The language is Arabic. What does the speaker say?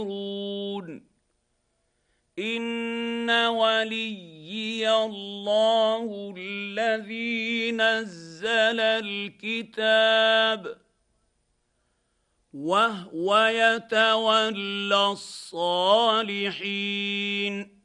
إن وليي الله الذي نزل الكتاب وهو يتولى الصالحين.